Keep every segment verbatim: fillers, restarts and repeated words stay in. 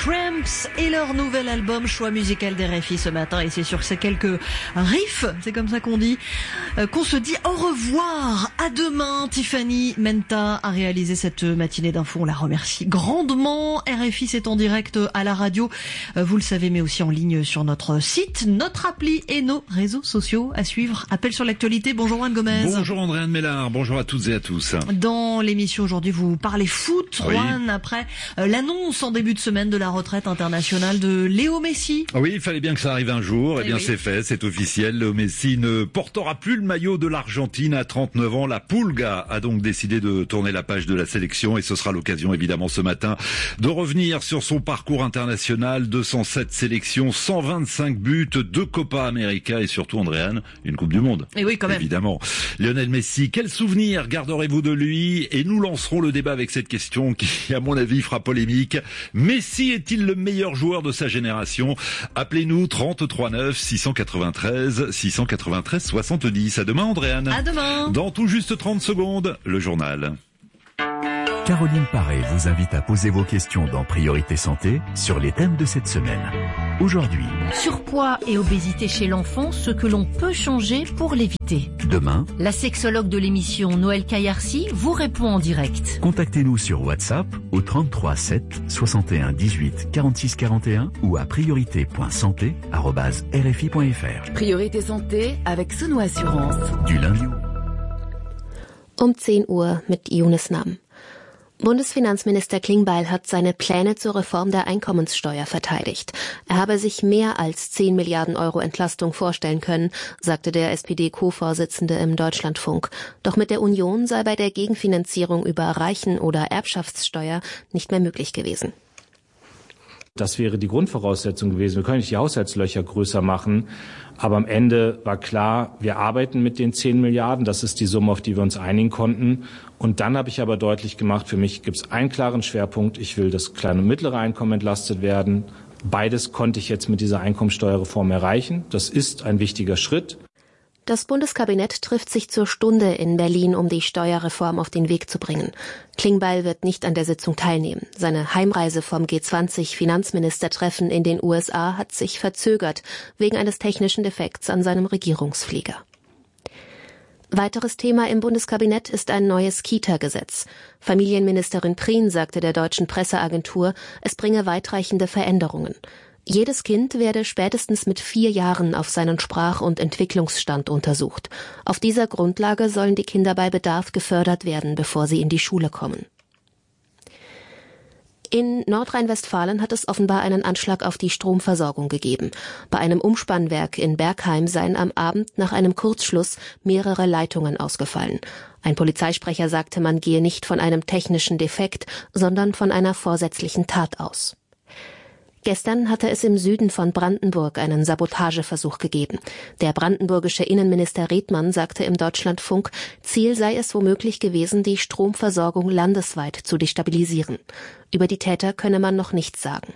Cramps et leur nouvel album, choix musical des R F I ce matin. Et c'est sur ces quelques riffs, c'est comme ça qu'on dit, euh, qu'on se dit au revoir. À demain. Tiffany Menta a réalisé cette matinée d'info. On la remercie grandement. R F I, c'est en direct à la radio, euh, vous le savez, mais aussi en ligne sur notre site, notre appli et nos réseaux sociaux à suivre. Appel sur l'actualité. Bonjour Juan Gomez. Bonjour Andréane Mélard. Bonjour à toutes et à tous. Dans l'émission aujourd'hui, vous parlez foot, oui. Juan, après euh, l'annonce en début de semaine de la retraite internationale de Léo Messi. Oui, il fallait bien que ça arrive un jour. Eh, eh bien, oui. C'est fait, c'est officiel. Léo Messi ne portera plus le maillot de l'Argentine à trente-neuf ans. La Pulga a donc décidé de tourner la page de la sélection et ce sera l'occasion, évidemment, ce matin, de revenir sur son parcours international. deux cent sept sélections, cent vingt-cinq buts, deux Copa América et surtout, Andréane, une Coupe du Monde. Et oui, quand même. Évidemment. Lionel Messi, quel souvenir garderez-vous de lui? Et nous lancerons le débat avec cette question qui, à mon avis, fera polémique. Messi est-il le meilleur joueur de sa génération? Appelez-nous trente-trois neuf six cent quatre-vingt-treize six cent quatre-vingt-treize soixante-dix. À demain, Andréane. À demain. Dans tout juste trente secondes, le journal. Caroline Paré vous invite à poser vos questions dans Priorité Santé sur les thèmes de cette semaine. Aujourd'hui, surpoids et obésité chez l'enfant, ce que l'on peut changer pour l'éviter. Demain, la sexologue de l'émission Noël Kayarsi vous répond en direct. Contactez-nous sur WhatsApp au trente-trois sept soixante et un dix-huit quarante-six quarante et un ou à priorité point santé arobase r f i point f r. Priorité Santé avec Suno Assurance. Du lundi au... Um zehn Uhr mit Younes Nam. Bundesfinanzminister Klingbeil hat seine Pläne zur Reform der Einkommenssteuer verteidigt. Er habe sich mehr als zehn Milliarden Euro Entlastung vorstellen können, sagte der S P D-Co-Vorsitzende im Deutschlandfunk. Doch mit der Union sei bei der Gegenfinanzierung über Reichen- oder Erbschaftssteuer nicht mehr möglich gewesen. Das wäre die Grundvoraussetzung gewesen. Wir können nicht die Haushaltslöcher größer machen. Aber am Ende war klar, wir arbeiten mit den zehn Milliarden. Das ist die Summe, auf die wir uns einigen konnten. Und dann habe ich aber deutlich gemacht, für mich gibt es einen klaren Schwerpunkt. Ich will, dass kleine und mittlere Einkommen entlastet werden. Beides konnte ich jetzt mit dieser Einkommensteuerreform erreichen. Das ist ein wichtiger Schritt. Das Bundeskabinett trifft sich zur Stunde in Berlin, um die Steuerreform auf den Weg zu bringen. Klingbeil wird nicht an der Sitzung teilnehmen. Seine Heimreise vom G zwanzig Finanzministertreffen in den U S A hat sich verzögert, wegen eines technischen Defekts an seinem Regierungsflieger. Weiteres Thema im Bundeskabinett ist ein neues Kita-Gesetz. Familienministerin Prien sagte der deutschen Presseagentur, es bringe weitreichende Veränderungen. Jedes Kind werde spätestens mit vier Jahren auf seinen Sprach- und Entwicklungsstand untersucht. Auf dieser Grundlage sollen die Kinder bei Bedarf gefördert werden, bevor sie in die Schule kommen. In Nordrhein-Westfalen hat es offenbar einen Anschlag auf die Stromversorgung gegeben. Bei einem Umspannwerk in Bergheim seien am Abend nach einem Kurzschluss mehrere Leitungen ausgefallen. Ein Polizeisprecher sagte, man gehe nicht von einem technischen Defekt, sondern von einer vorsätzlichen Tat aus. Gestern hatte es im Süden von Brandenburg einen Sabotageversuch gegeben. Der brandenburgische Innenminister Redmann sagte im Deutschlandfunk, Ziel sei es womöglich gewesen, die Stromversorgung landesweit zu destabilisieren. Über die Täter könne man noch nichts sagen.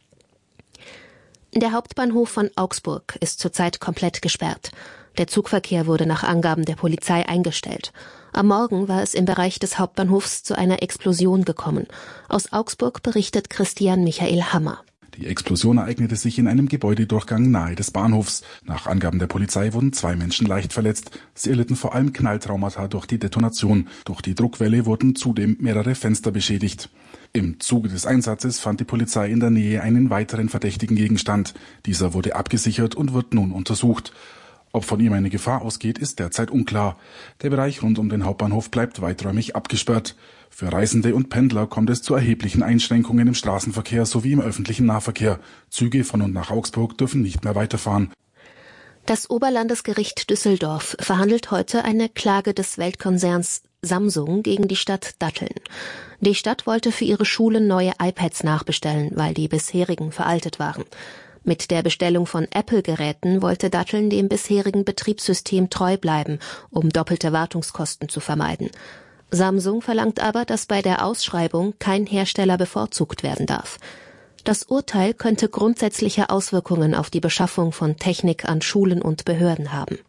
Der Hauptbahnhof von Augsburg ist zurzeit komplett gesperrt. Der Zugverkehr wurde nach Angaben der Polizei eingestellt. Am Morgen war es im Bereich des Hauptbahnhofs zu einer Explosion gekommen. Aus Augsburg berichtet Christian Michael Hammer. Die Explosion ereignete sich in einem Gebäudedurchgang nahe des Bahnhofs. Nach Angaben der Polizei wurden zwei Menschen leicht verletzt. Sie erlitten vor allem Knalltraumata durch die Detonation. Durch die Druckwelle wurden zudem mehrere Fenster beschädigt. Im Zuge des Einsatzes fand die Polizei in der Nähe einen weiteren verdächtigen Gegenstand. Dieser wurde abgesichert und wird nun untersucht. Ob von ihm eine Gefahr ausgeht, ist derzeit unklar. Der Bereich rund um den Hauptbahnhof bleibt weiträumig abgesperrt. Für Reisende und Pendler kommt es zu erheblichen Einschränkungen im Straßenverkehr sowie im öffentlichen Nahverkehr. Züge von und nach Augsburg dürfen nicht mehr weiterfahren. Das Oberlandesgericht Düsseldorf verhandelt heute eine Klage des Weltkonzerns Samsung gegen die Stadt Datteln. Die Stadt wollte für ihre Schulen neue iPads nachbestellen, weil die bisherigen veraltet waren. Mit der Bestellung von Apple-Geräten wollte Datteln dem bisherigen Betriebssystem treu bleiben, um doppelte Wartungskosten zu vermeiden. Samsung verlangt aber, dass bei der Ausschreibung kein Hersteller bevorzugt werden darf. Das Urteil könnte grundsätzliche Auswirkungen auf die Beschaffung von Technik an Schulen und Behörden haben.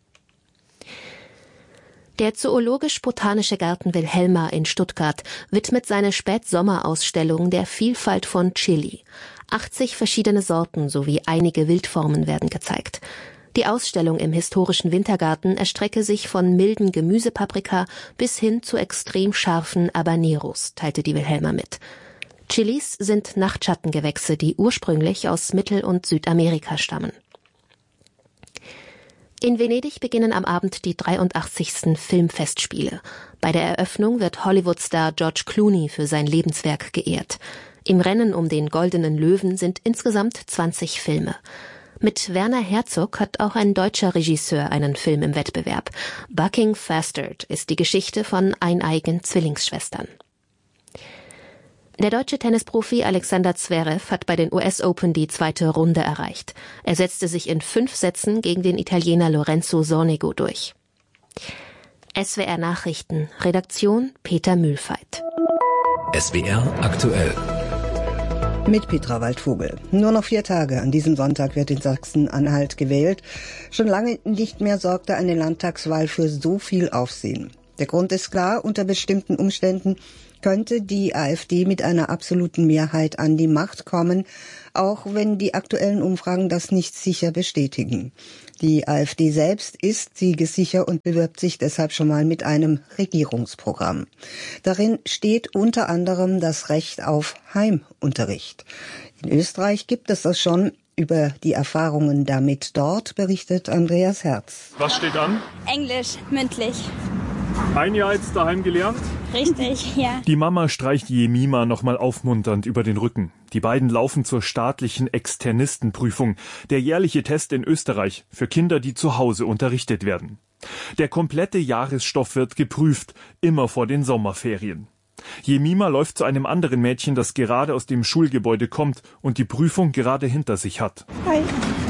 Der Zoologisch-Botanische Garten Wilhelma in Stuttgart widmet seine Spätsommerausstellung der Vielfalt von Chili. achtzig verschiedene Sorten sowie einige Wildformen werden gezeigt. Die Ausstellung im historischen Wintergarten erstrecke sich von milden Gemüsepaprika bis hin zu extrem scharfen Habaneros, teilte die Wilhelma mit. Chilis sind Nachtschattengewächse, die ursprünglich aus Mittel- und Südamerika stammen. In Venedig beginnen am Abend die dreiundachtzigsten Filmfestspiele. Bei der Eröffnung wird Hollywood-Star George Clooney für sein Lebenswerk geehrt. Im Rennen um den Goldenen Löwen sind insgesamt zwanzig Filme. Mit Werner Herzog hat auch ein deutscher Regisseur einen Film im Wettbewerb. Bucking Fastard ist die Geschichte von eineigen Zwillingsschwestern. Der deutsche Tennisprofi Alexander Zverev hat bei den U S Open die zweite Runde erreicht. Er setzte sich in fünf Sätzen gegen den Italiener Lorenzo Sonego durch. S W R Nachrichten, Redaktion Peter Mühlfeit. S W R aktuell. Mit Petra Waldvogel. Nur noch vier Tage. An diesem Sonntag wird in Sachsen-Anhalt gewählt. Schon lange nicht mehr sorgte eine Landtagswahl für so viel Aufsehen. Der Grund ist klar, unter bestimmten Umständen könnte die AfD mit einer absoluten Mehrheit an die Macht kommen, auch wenn die aktuellen Umfragen das nicht sicher bestätigen. Die AfD selbst ist siegessicher und bewirbt sich deshalb schon mal mit einem Regierungsprogramm. Darin steht unter anderem das Recht auf Heimunterricht. In Österreich gibt es das schon. Über die Erfahrungen damit dort berichtet Andreas Herz. Was steht an? Englisch, mündlich. Ein Jahr jetzt daheim gelernt? Richtig, ja. Die Mama streicht Jemima nochmal aufmunternd über den Rücken. Die beiden laufen zur staatlichen Externistenprüfung, der jährliche Test in Österreich für Kinder, die zu Hause unterrichtet werden. Der komplette Jahresstoff wird geprüft, immer vor den Sommerferien. Jemima läuft zu einem anderen Mädchen, das gerade aus dem Schulgebäude kommt und die Prüfung gerade hinter sich hat. Hi.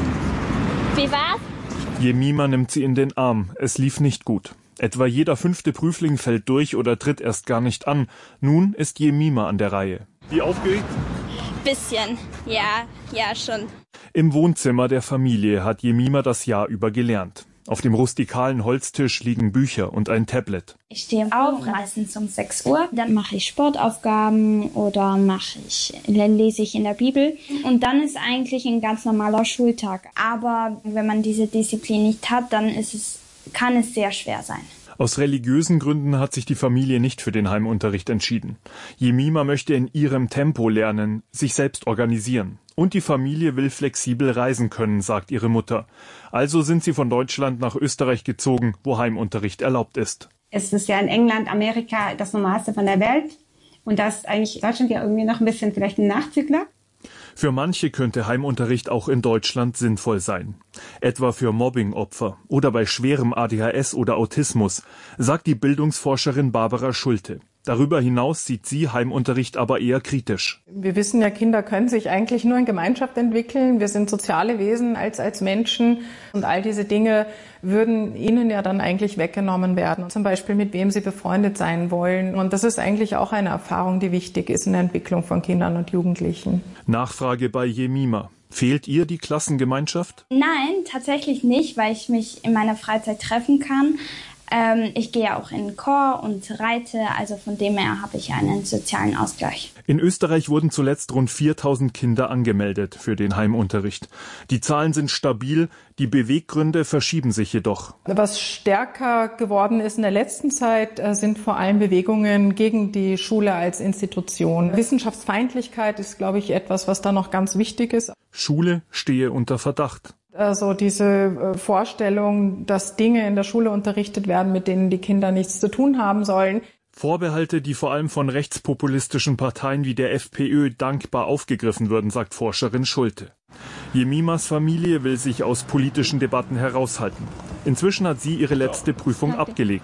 Wie war's? Jemima nimmt sie in den Arm. Es lief nicht gut. Etwa jeder fünfte Prüfling fällt durch oder tritt erst gar nicht an. Nun ist Jemima an der Reihe. Wie aufgeregt? Bisschen, ja, ja schon. Im Wohnzimmer der Familie hat Jemima das Jahr über gelernt. Auf dem rustikalen Holztisch liegen Bücher und ein Tablet. Ich stehe auf, meistens um sechs Uhr. Dann mache ich Sportaufgaben oder mache ich, lese ich in der Bibel. Und dann ist eigentlich ein ganz normaler Schultag. Aber wenn man diese Disziplin nicht hat, dann ist es, kann es sehr schwer sein. Aus religiösen Gründen hat sich die Familie nicht für den Heimunterricht entschieden. Jemima möchte in ihrem Tempo lernen, sich selbst organisieren. Und die Familie will flexibel reisen können, sagt ihre Mutter. Also sind sie von Deutschland nach Österreich gezogen, wo Heimunterricht erlaubt ist. Es ist ja in England, Amerika das Normalste von der Welt. Und da ist eigentlich Deutschland ja irgendwie noch ein bisschen vielleicht ein Nachzügler. Für manche könnte Heimunterricht auch in Deutschland sinnvoll sein. Etwa für Mobbingopfer oder bei schwerem A D H S oder Autismus, sagt die Bildungsforscherin Barbara Schulte. Darüber hinaus sieht sie Heimunterricht aber eher kritisch. Wir wissen ja, Kinder können sich eigentlich nur in Gemeinschaft entwickeln. Wir sind soziale Wesen als, als Menschen. Und all diese Dinge würden ihnen ja dann eigentlich weggenommen werden. Zum Beispiel, mit wem sie befreundet sein wollen. Und das ist eigentlich auch eine Erfahrung, die wichtig ist in der Entwicklung von Kindern und Jugendlichen. Nachfrage bei Jemima. Fehlt ihr die Klassengemeinschaft? Nein, tatsächlich nicht, weil ich mich in meiner Freizeit treffen kann. Ähm, ich gehe auch in den Chor und reite, also von dem her habe ich einen sozialen Ausgleich. In Österreich wurden zuletzt rund viertausend Kinder angemeldet für den Heimunterricht. Die Zahlen sind stabil, die Beweggründe verschieben sich jedoch. Was stärker geworden ist in der letzten Zeit, sind vor allem Bewegungen gegen die Schule als Institution. Wissenschaftsfeindlichkeit ist, glaube ich, etwas, was da noch ganz wichtig ist. Schule stehe unter Verdacht. Also diese Vorstellung, dass Dinge in der Schule unterrichtet werden, mit denen die Kinder nichts zu tun haben sollen. Vorbehalte, die vor allem von rechtspopulistischen Parteien wie der FPÖ dankbar aufgegriffen würden, sagt Forscherin Schulte. Jemimas Familie will sich aus politischen Debatten heraushalten. Inzwischen hat sie ihre letzte Prüfung abgelegt.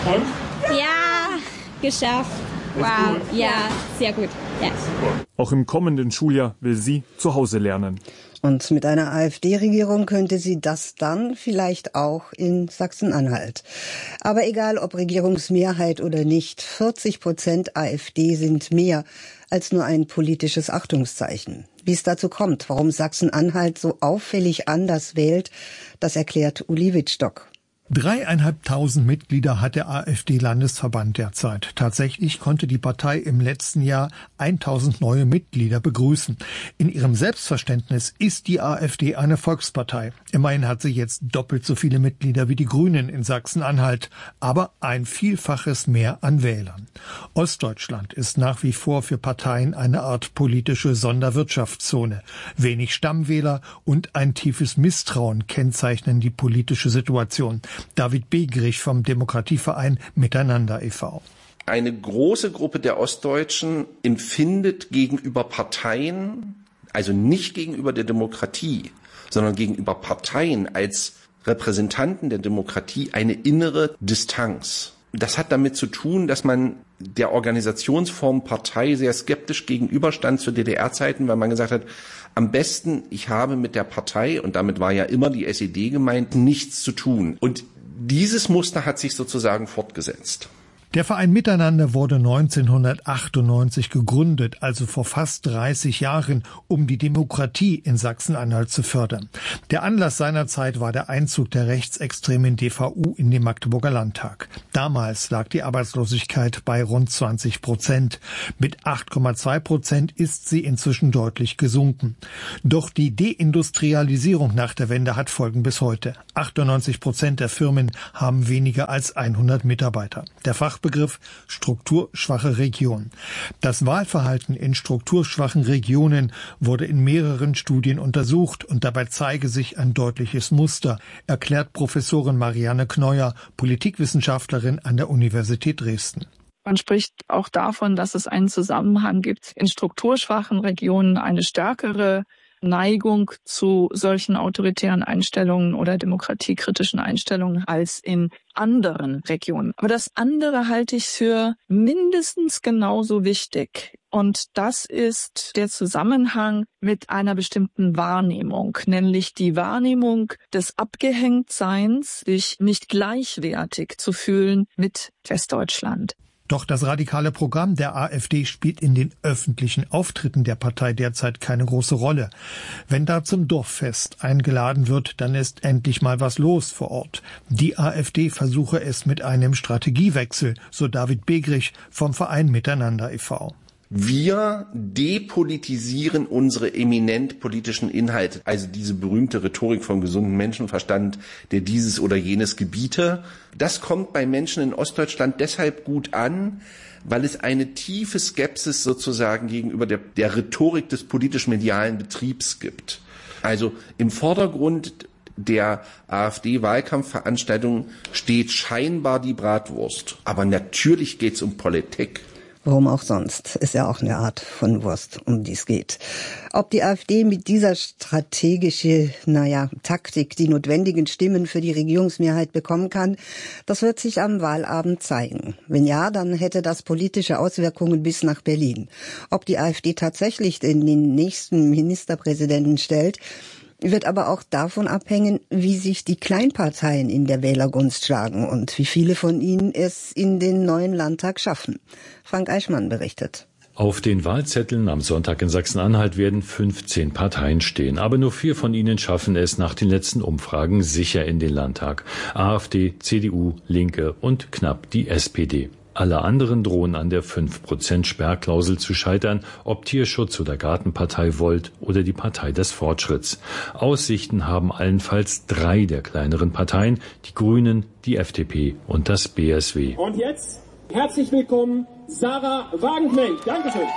Ja, geschafft. Wow, ja, sehr gut. Ja. Auch im kommenden Schuljahr will sie zu Hause lernen. Und mit einer AfD-Regierung könnte sie das dann vielleicht auch in Sachsen-Anhalt. Aber egal ob Regierungsmehrheit oder nicht, vierzig Prozent AfD sind mehr als nur ein politisches Achtungszeichen. Wie es dazu kommt, warum Sachsen-Anhalt so auffällig anders wählt, das erklärt Uli Wittstock. Dreieinhalbtausend Mitglieder hat der AfD-Landesverband derzeit. Tatsächlich konnte die Partei im letzten Jahr eintausend neue Mitglieder begrüßen. In ihrem Selbstverständnis ist die AfD eine Volkspartei. Immerhin hat sie jetzt doppelt so viele Mitglieder wie die Grünen in Sachsen-Anhalt, aber ein Vielfaches mehr an Wählern. Ostdeutschland ist nach wie vor für Parteien eine Art politische Sonderwirtschaftszone. Wenig Stammwähler und ein tiefes Misstrauen kennzeichnen die politische Situation. David Begrich vom Demokratieverein Miteinander e V Eine große Gruppe der Ostdeutschen empfindet gegenüber Parteien, also nicht gegenüber der Demokratie, sondern gegenüber Parteien als Repräsentanten der Demokratie eine innere Distanz. Das hat damit zu tun, dass man der Organisationsform Partei sehr skeptisch gegenüberstand zu D D R-Zeiten, weil man gesagt hat, am besten, ich habe mit der Partei, und damit war ja immer die S E D gemeint, nichts zu tun. Und dieses Muster hat sich sozusagen fortgesetzt. Der Verein Miteinander wurde neunzehnhundertachtundneunzig gegründet, also vor fast dreißig Jahren, um die Demokratie in Sachsen-Anhalt zu fördern. Der Anlass seinerzeit war der Einzug der rechtsextremen D V U in den Magdeburger Landtag. Damals lag die Arbeitslosigkeit bei rund zwanzig Prozent. Mit acht Komma zwei Prozent ist sie inzwischen deutlich gesunken. Doch die Deindustrialisierung nach der Wende hat Folgen bis heute. achtundneunzig Prozent der Firmen haben weniger als hundert Mitarbeiter. Der Fachbegriff strukturschwache Region. Das Wahlverhalten in strukturschwachen Regionen wurde in mehreren Studien untersucht und dabei zeige sich ein deutliches Muster, erklärt Professorin Marianne Kneuer, Politikwissenschaftlerin an der Universität Dresden. Man spricht auch davon, dass es einen Zusammenhang gibt, in strukturschwachen Regionen eine stärkere Neigung zu solchen autoritären Einstellungen oder demokratiekritischen Einstellungen als in anderen Regionen. Aber das andere halte ich für mindestens genauso wichtig. Und das ist der Zusammenhang mit einer bestimmten Wahrnehmung, nämlich die Wahrnehmung des Abgehängtseins, sich nicht gleichwertig zu fühlen mit Westdeutschland. Doch das radikale Programm der AfD spielt in den öffentlichen Auftritten der Partei derzeit keine große Rolle. Wenn da zum Dorffest eingeladen wird, dann ist endlich mal was los vor Ort. Die AfD versuche es mit einem Strategiewechsel, so David Begrich vom Verein Miteinander e V Wir depolitisieren unsere eminent politischen Inhalte, also diese berühmte Rhetorik vom gesunden Menschenverstand, der dieses oder jenes gebiete. Das kommt bei Menschen in Ostdeutschland deshalb gut an, weil es eine tiefe Skepsis sozusagen gegenüber der, der Rhetorik des politisch-medialen Betriebs gibt. Also im Vordergrund der AfD-Wahlkampfveranstaltungen steht scheinbar die Bratwurst. Aber natürlich geht's um Politik. Warum auch sonst, ist ja auch eine Art von Wurst, um die es geht. Ob die AfD mit dieser strategische, naja, Taktik die notwendigen Stimmen für die Regierungsmehrheit bekommen kann, das wird sich am Wahlabend zeigen. Wenn ja, dann hätte das politische Auswirkungen bis nach Berlin. Ob die AfD tatsächlich in den nächsten Ministerpräsidenten stellt, wird aber auch davon abhängen, wie sich die Kleinparteien in der Wählergunst schlagen und wie viele von ihnen es in den neuen Landtag schaffen. Frank Eichmann berichtet. Auf den Wahlzetteln am Sonntag in Sachsen-Anhalt werden fünfzehn Parteien stehen. Aber nur vier von ihnen schaffen es nach den letzten Umfragen sicher in den Landtag. AfD, C D U, Linke und knapp die S P D. Alle anderen drohen an der fünf Prozent Sperrklausel zu scheitern, ob Tierschutz oder Gartenpartei Volt oder die Partei des Fortschritts. Aussichten haben allenfalls drei der kleineren Parteien, die Grünen, die F D P und das B S W. Und jetzt herzlich willkommen, Sarah Wagenknecht. Dankeschön.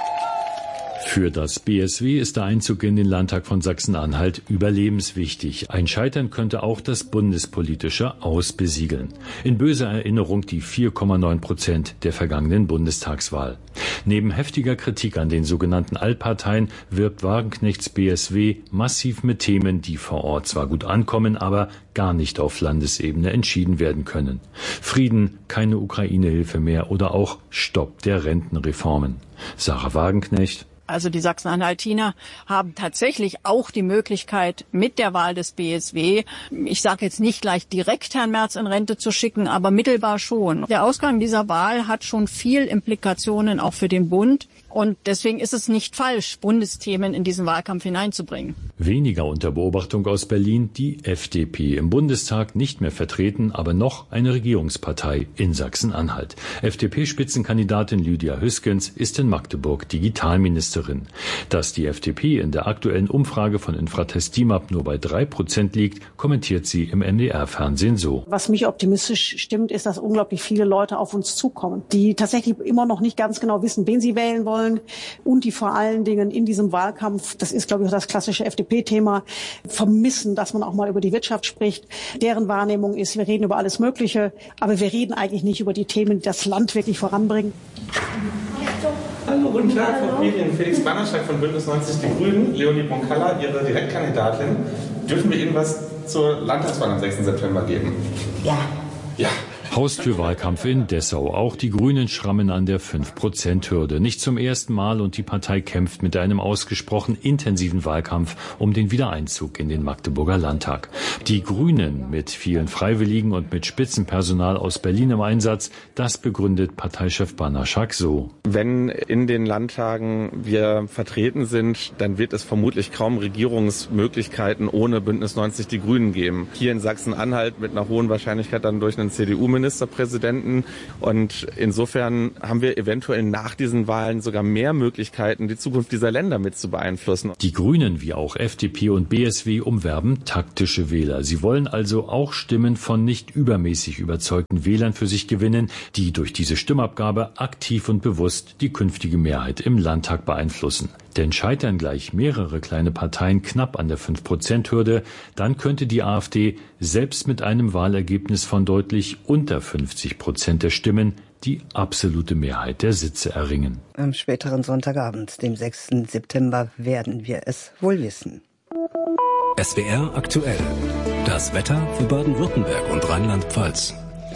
Für das B S W ist der Einzug in den Landtag von Sachsen-Anhalt überlebenswichtig. Ein Scheitern könnte auch das bundespolitische Aus besiegeln. In böser Erinnerung die vier Komma neun Prozent der vergangenen Bundestagswahl. Neben heftiger Kritik an den sogenannten Altparteien wirbt Wagenknechts B S W massiv mit Themen, die vor Ort zwar gut ankommen, aber gar nicht auf Landesebene entschieden werden können. Frieden, keine Ukraine-Hilfe mehr oder auch Stopp der Rentenreformen. Sarah Wagenknecht. Also die Sachsen-Anhaltiner haben tatsächlich auch die Möglichkeit, mit der Wahl des B S W, ich sage jetzt nicht gleich direkt Herrn Merz in Rente zu schicken, aber mittelbar schon. Der Ausgang dieser Wahl hat schon viel Implikationen auch für den Bund. Und deswegen ist es nicht falsch, Bundesthemen in diesen Wahlkampf hineinzubringen. Weniger unter Beobachtung aus Berlin die F D P. Im Bundestag nicht mehr vertreten, aber noch eine Regierungspartei in Sachsen-Anhalt. F D P-Spitzenkandidatin Lydia Hüskens ist in Magdeburg Digitalministerin. Dass die F D P in der aktuellen Umfrage von Infratest D I M A P nur bei drei Prozent liegt, kommentiert sie im N D R-Fernsehen so. Was mich optimistisch stimmt, ist, dass unglaublich viele Leute auf uns zukommen, die tatsächlich immer noch nicht ganz genau wissen, wen sie wählen wollen. Und die vor allen Dingen in diesem Wahlkampf, das ist, glaube ich, das klassische F D P-Thema, vermissen, dass man auch mal über die Wirtschaft spricht. Deren Wahrnehmung ist, wir reden über alles Mögliche, aber wir reden eigentlich nicht über die Themen, die das Land wirklich voranbringen. Hallo, guten Tag, Frau Medien. Felix Bannerschlag von Bündnis neunzig Die Grünen, Leonie Bonkalla, Ihre Direktkandidatin. Dürfen wir Ihnen was zur Landtagswahl am sechsten September geben? Ja. Ja. Haustürwahlkampf in Dessau. Auch die Grünen schrammen an der fünf Prozent Hürde. Nicht zum ersten Mal und die Partei kämpft mit einem ausgesprochen intensiven Wahlkampf um den Wiedereinzug in den Magdeburger Landtag. Die Grünen mit vielen Freiwilligen und mit Spitzenpersonal aus Berlin im Einsatz, das begründet Parteichef Bannerschlag so. Wenn in den Landtagen wir vertreten sind, dann wird es vermutlich kaum Regierungsmöglichkeiten ohne Bündnis neunzig Die Grünen geben. Hier in Sachsen-Anhalt mit einer hohen Wahrscheinlichkeit dann durch einen C D U-Ministerpräsidenten. Und insofern haben wir eventuell nach diesen Wahlen sogar mehr Möglichkeiten, die Zukunft dieser Länder mit zu beeinflussen. Die Grünen wie auch F D P und B S W umwerben taktische Wähler. Sie wollen also auch Stimmen von nicht übermäßig überzeugten Wählern für sich gewinnen, die durch diese Stimmabgabe aktiv und bewusst die künftige Mehrheit im Landtag beeinflussen. Denn scheitern gleich mehrere kleine Parteien knapp an der fünf Prozent Hürde, dann könnte die AfD selbst mit einem Wahlergebnis von deutlich unter fünfzig Prozent der Stimmen die absolute Mehrheit der Sitze erringen. Am späteren Sonntagabend, dem sechsten September, werden wir es wohl wissen. S W R aktuell. Das Wetter für Baden-Württemberg und Rheinland-Pfalz.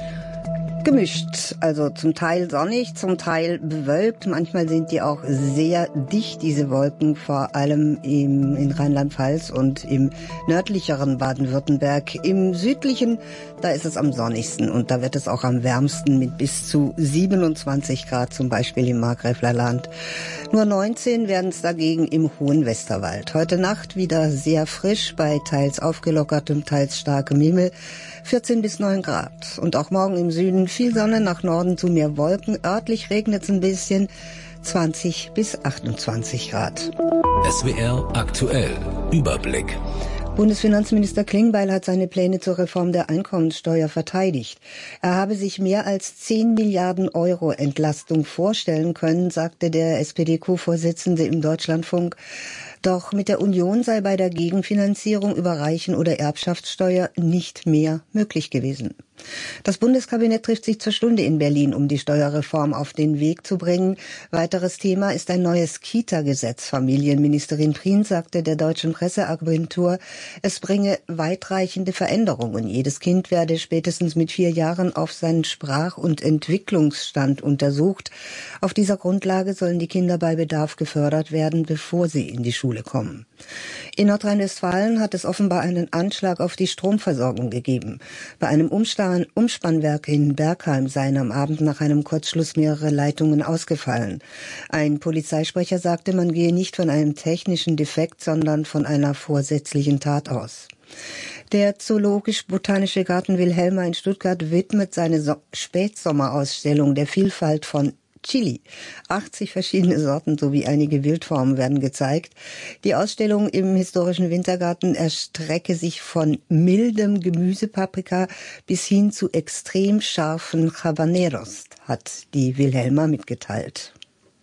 Gemischt, also zum Teil sonnig, zum Teil bewölkt. Manchmal sind die auch sehr dicht, diese Wolken, vor allem im, in Rheinland-Pfalz und im nördlicheren Baden-Württemberg. Im südlichen, da ist es am sonnigsten und da wird es auch am wärmsten mit bis zu siebenundzwanzig Grad, zum Beispiel im Markgräflerland. Nur neunzehn werden es dagegen im hohen Westerwald. Heute Nacht wieder sehr frisch bei teils aufgelockertem, teils starkem Himmel. vierzehn bis neun Grad. Und auch morgen im Süden viel Sonne, nach Norden zu mehr Wolken. Örtlich regnet es ein bisschen, zwanzig bis achtundzwanzig Grad. S W R aktuell. Überblick. Bundesfinanzminister Klingbeil hat seine Pläne zur Reform der Einkommenssteuer verteidigt. Er habe sich mehr als zehn Milliarden Euro Entlastung vorstellen können, sagte der S P D-Co-Vorsitzende im Deutschlandfunk. Doch mit der Union sei bei der Gegenfinanzierung über Reichen- oder Erbschaftssteuer nicht mehr möglich gewesen. Das Bundeskabinett trifft sich zur Stunde in Berlin, um die Steuerreform auf den Weg zu bringen. Weiteres Thema ist ein neues Kita-Gesetz. Familienministerin Prien sagte der deutschen Presseagentur, es bringe weitreichende Veränderungen. Jedes Kind werde spätestens mit vier Jahren auf seinen Sprach- und Entwicklungsstand untersucht. Auf dieser Grundlage sollen die Kinder bei Bedarf gefördert werden, bevor sie in die Schule kommen. In Nordrhein-Westfalen hat es offenbar einen Anschlag auf die Stromversorgung gegeben. Bei einem Umstand Umspannwerk in Bergheim seien am Abend nach einem Kurzschluss mehrere Leitungen ausgefallen. Ein Polizeisprecher sagte, man gehe nicht von einem technischen Defekt, sondern von einer vorsätzlichen Tat aus. Der Zoologisch-Botanische Garten Wilhelma in Stuttgart widmet seine so- Spätsommerausstellung der Vielfalt von Chili. achtzig verschiedene Sorten sowie einige Wildformen werden gezeigt. Die Ausstellung im historischen Wintergarten erstrecke sich von mildem Gemüsepaprika bis hin zu extrem scharfen Habaneros, hat die Wilhelma mitgeteilt.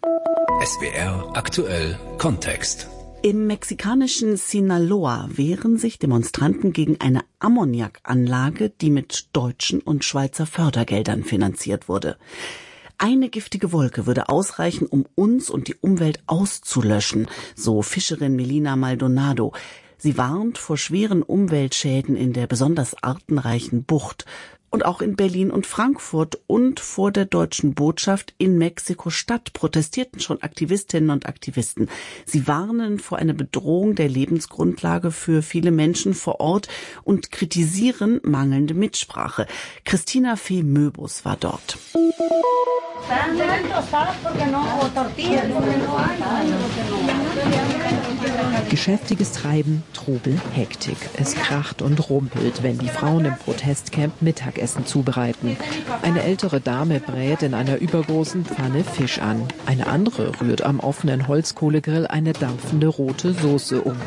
S W R aktuell Kontext. Im mexikanischen Sinaloa wehren sich Demonstranten gegen eine Ammoniakanlage, die mit deutschen und Schweizer Fördergeldern finanziert wurde. Eine giftige Wolke würde ausreichen, um uns und die Umwelt auszulöschen, so Fischerin Melina Maldonado. Sie warnt vor schweren Umweltschäden in der besonders artenreichen Bucht. Und auch in Berlin und Frankfurt und vor der deutschen Botschaft in Mexiko-Stadt protestierten schon Aktivistinnen und Aktivisten. Sie warnen vor einer Bedrohung der Lebensgrundlage für viele Menschen vor Ort und kritisieren mangelnde Mitsprache. Christina Fee Möbus war dort. Geschäftiges Treiben, Trubel, Hektik. Es kracht und rumpelt, wenn die Frauen im Protestcamp Mittagessen zubereiten. Eine ältere Dame brät in einer übergroßen Pfanne Fisch an. Eine andere rührt am offenen Holzkohlegrill eine dampfende rote Soße um.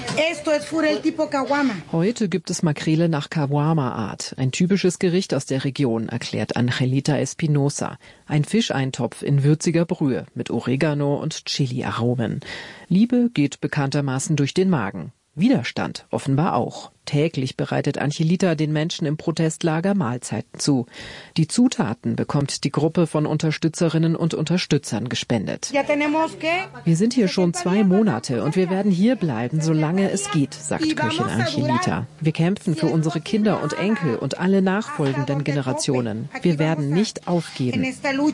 Heute gibt es Makrele nach Caguama-Art, ein typisches Gericht aus der Region, erklärt Angelita Espinosa. Ein Fischeintopf in würziger Brühe mit Oregano und Chili-Aromen. Liebe geht bekanntermaßen durch den Magen. Widerstand offenbar auch. Täglich bereitet Angelita den Menschen im Protestlager Mahlzeiten zu. Die Zutaten bekommt die Gruppe von Unterstützerinnen und Unterstützern gespendet. Wir sind hier schon zwei Monate und wir werden hier bleiben, solange es geht, sagt Köchin Angelita. Wir kämpfen für unsere Kinder und Enkel und alle nachfolgenden Generationen. Wir werden nicht aufgeben.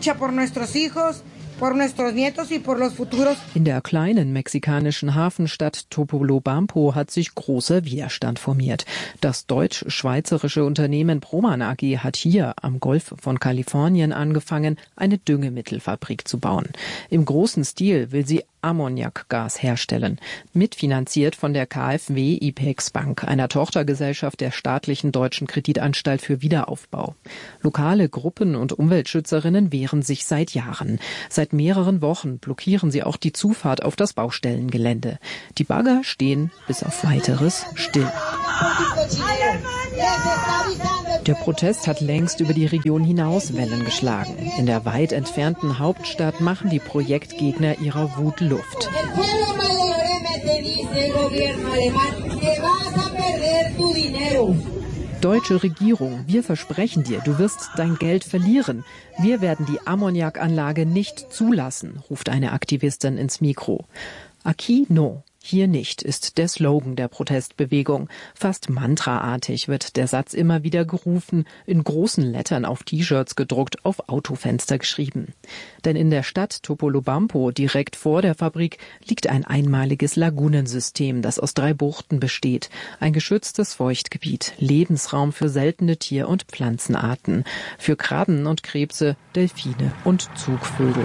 In der kleinen mexikanischen Hafenstadt Topolobampo hat sich großer Widerstand formiert. Das deutsch-schweizerische Unternehmen Proman A G hat hier am Golf von Kalifornien angefangen, eine Düngemittelfabrik zu bauen. Im großen Stil will sie Ammoniakgas herstellen, mitfinanziert von der KfW Ipex Bank, einer Tochtergesellschaft der staatlichen Deutschen Kreditanstalt für Wiederaufbau. Lokale Gruppen und Umweltschützerinnen wehren sich seit Jahren. Seit mehreren Wochen blockieren sie auch die Zufahrt auf das Baustellengelände. Die Bagger stehen bis auf Weiteres still. Der Protest hat längst über die Region hinaus Wellen geschlagen. In der weit entfernten Hauptstadt machen die Projektgegner ihrer Wut Luft. Deutsche Regierung, wir versprechen dir, du wirst dein Geld verlieren. Wir werden die Ammoniakanlage nicht zulassen, ruft eine Aktivistin ins Mikro. Aquí no. Hier nicht, ist der Slogan der Protestbewegung. Fast mantraartig wird der Satz immer wieder gerufen, in großen Lettern auf T-Shirts gedruckt, auf Autofenster geschrieben. Denn in der Stadt Topolobampo, direkt vor der Fabrik, liegt ein einmaliges Lagunensystem, das aus drei Buchten besteht. Ein geschütztes Feuchtgebiet, Lebensraum für seltene Tier- und Pflanzenarten, für Krabben und Krebse, Delfine und Zugvögel.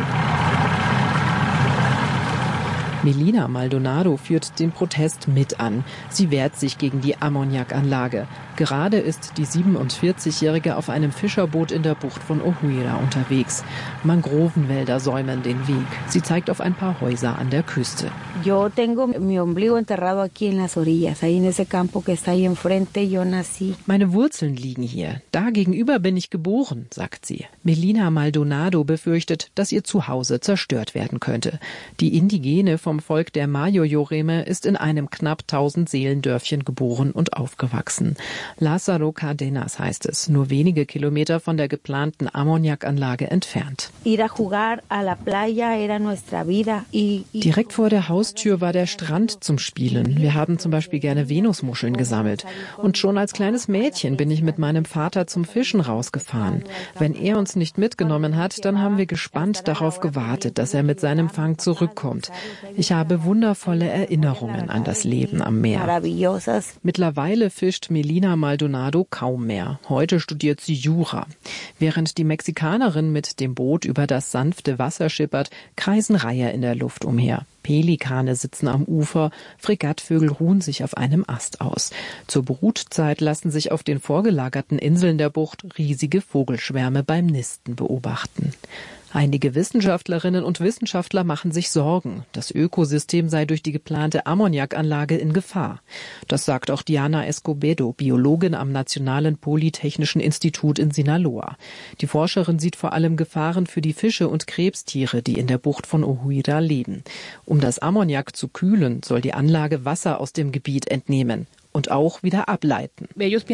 Melina Maldonado führt den Protest mit an. Sie wehrt sich gegen die Ammoniakanlage. Gerade ist die siebenundvierzigjährige auf einem Fischerboot in der Bucht von Ohuira unterwegs. Mangrovenwälder säumen den Weg. Sie zeigt auf ein paar Häuser an der Küste. Yo tengo mi ombligo enterrado aquí en las orillas, ahí en ese campo que está ahí enfrente, yo nací. Meine Wurzeln liegen hier. Da gegenüber bin ich geboren, sagt sie. Melina Maldonado befürchtet, dass ihr Zuhause zerstört werden könnte. Die Indigene vom Volk der Mayo-Yoreme ist in einem knapp tausend Seelendörfchen geboren und aufgewachsen. Lázaro Cárdenas heißt es, nur wenige Kilometer von der geplanten Ammoniakanlage entfernt. Direkt vor der Haustür war der Strand zum Spielen. Wir haben zum Beispiel gerne Venusmuscheln gesammelt. Und schon als kleines Mädchen bin ich mit meinem Vater zum Fischen rausgefahren. Wenn er uns nicht mitgenommen hat, dann haben wir gespannt darauf gewartet, dass er mit seinem Fang zurückkommt. Ich habe wundervolle Erinnerungen an das Leben am Meer. Mittlerweile fischt Melina Maldonado kaum mehr. Heute studiert sie Jura. Während die Mexikanerin mit dem Boot über das sanfte Wasser schippert, kreisen Reiher in der Luft umher. Pelikane sitzen am Ufer, Fregattvögel ruhen sich auf einem Ast aus. Zur Brutzeit lassen sich auf den vorgelagerten Inseln der Bucht riesige Vogelschwärme beim Nisten beobachten. Einige Wissenschaftlerinnen und Wissenschaftler machen sich Sorgen. Das Ökosystem sei durch die geplante Ammoniakanlage in Gefahr. Das sagt auch Diana Escobedo, Biologin am Nationalen Polytechnischen Institut in Sinaloa. Die Forscherin sieht vor allem Gefahren für die Fische und Krebstiere, die in der Bucht von Ohuira leben. Um das Ammoniak zu kühlen, soll die Anlage Wasser aus dem Gebiet entnehmen. und auch wieder ableiten.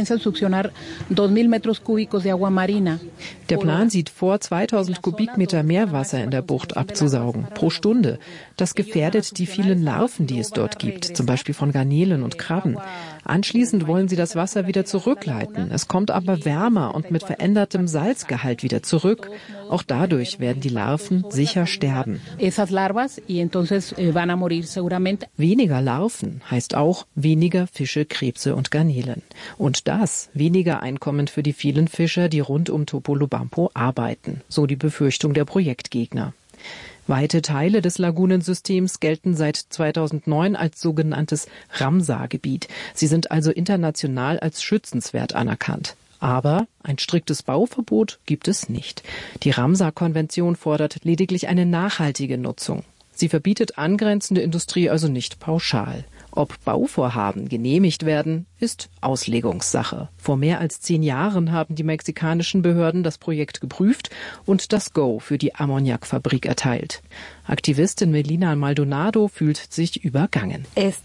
Der Plan sieht vor, zweitausend Kubikmeter Meerwasser in der Bucht abzusaugen, pro Stunde. Das gefährdet die vielen Larven, die es dort gibt, zum Beispiel von Garnelen und Krabben. Anschließend wollen sie das Wasser wieder zurückleiten. Es kommt aber wärmer und mit verändertem Salzgehalt wieder zurück. Auch dadurch werden die Larven sicher sterben. Weniger Larven heißt auch weniger Fische, Krebse und Garnelen. Und das weniger Einkommen für die vielen Fischer, die rund um Topolobampo arbeiten, so die Befürchtung der Projektgegner. Weite Teile des Lagunensystems gelten seit zweitausendneun als sogenanntes Ramsar-Gebiet. Sie sind also international als schützenswert anerkannt. Aber ein striktes Bauverbot gibt es nicht. Die Ramsar-Konvention fordert lediglich eine nachhaltige Nutzung. Sie verbietet angrenzende Industrie also nicht pauschal. Ob Bauvorhaben genehmigt werden, ist Auslegungssache. Vor mehr als zehn Jahren haben die mexikanischen Behörden das Projekt geprüft und das Go für die Ammoniakfabrik erteilt. Aktivistin Melina Maldonado fühlt sich übergangen.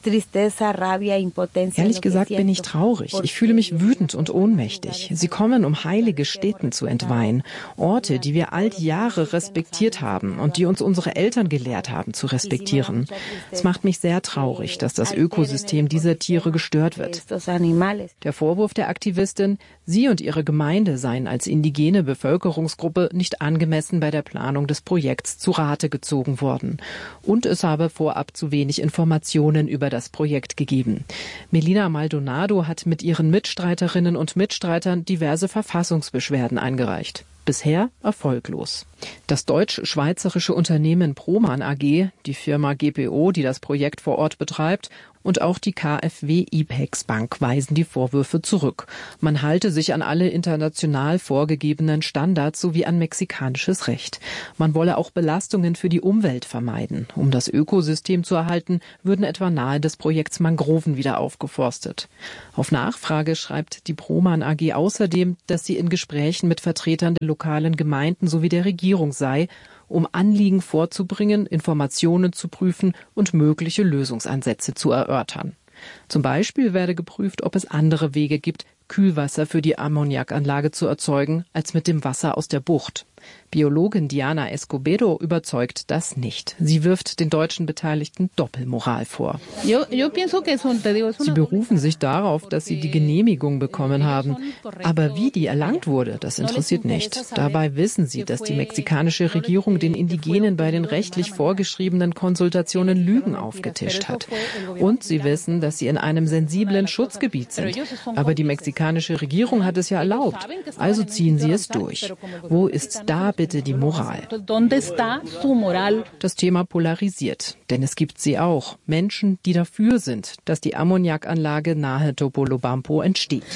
Ehrlich gesagt bin ich traurig. Ich fühle mich wütend und ohnmächtig. Sie kommen, um heilige Stätten zu entweihen. Orte, die wir all die Jahre respektiert haben und die uns unsere Eltern gelehrt haben zu respektieren. Es macht mich sehr traurig, dass das Ökosystem dieser Tiere gestört wird. Der Vorwurf der Aktivistin, sie und ihre Gemeinde seien als indigene Bevölkerungsgruppe nicht angemessen bei der Planung des Projekts zu Rate gezogen worden. Und es habe vorab zu wenig Informationen über das Projekt gegeben. Melina Maldonado hat mit ihren Mitstreiterinnen und Mitstreitern diverse Verfassungsbeschwerden eingereicht. Bisher erfolglos. Das deutsch-schweizerische Unternehmen Proman A G, die Firma G P O, die das Projekt vor Ort betreibt, und auch die K f W Ipex Bank weisen die Vorwürfe zurück. Man halte sich an alle international vorgegebenen Standards sowie an mexikanisches Recht. Man wolle auch Belastungen für die Umwelt vermeiden. Um das Ökosystem zu erhalten, würden etwa nahe des Projekts Mangroven wieder aufgeforstet. Auf Nachfrage schreibt die Proman A G außerdem, dass sie in Gesprächen mit Vertretern der lokalen Gemeinden sowie der Regierung sei, um Anliegen vorzubringen, Informationen zu prüfen und mögliche Lösungsansätze zu erörtern. Zum Beispiel werde geprüft, ob es andere Wege gibt, Kühlwasser für die Ammoniakanlage zu erzeugen, als mit dem Wasser aus der Bucht. Biologin Diana Escobedo überzeugt das nicht. Sie wirft den deutschen Beteiligten Doppelmoral vor. Sie berufen sich darauf, dass sie die Genehmigung bekommen haben. Aber wie die erlangt wurde, das interessiert nicht. Dabei wissen sie, dass die mexikanische Regierung den Indigenen bei den rechtlich vorgeschriebenen Konsultationen Lügen aufgetischt hat. Und sie wissen, dass sie in einem sensiblen Schutzgebiet sind. Aber die mexikanische Regierung hat es ja erlaubt. Also ziehen sie es durch. Wo ist da bitte die Moral? Das Thema polarisiert, denn es gibt sie auch. Menschen, die dafür sind, dass die Ammoniakanlage nahe Topolobampo entsteht.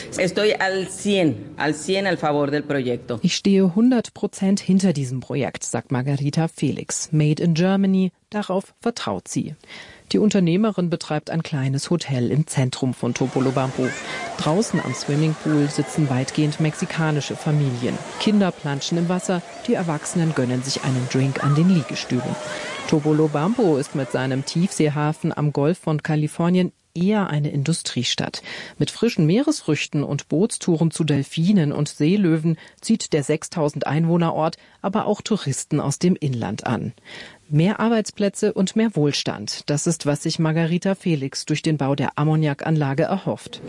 Ich stehe hundert Prozent hinter diesem Projekt, sagt Margarita Felix. Made in Germany, darauf vertraut sie. Die Unternehmerin betreibt ein kleines Hotel im Zentrum von Topolobampo. Draußen am Swimmingpool sitzen weitgehend mexikanische Familien. Kinder planschen im Wasser, die Erwachsenen gönnen sich einen Drink an den Liegestühlen. Topolobampo ist mit seinem Tiefseehafen am Golf von Kalifornien eher eine Industriestadt. Mit frischen Meeresfrüchten und Bootstouren zu Delfinen und Seelöwen zieht der sechstausend Einwohnerort aber auch Touristen aus dem Inland an. Mehr Arbeitsplätze und mehr Wohlstand. Das ist, was sich Margarita Felix durch den Bau der Ammoniakanlage erhofft.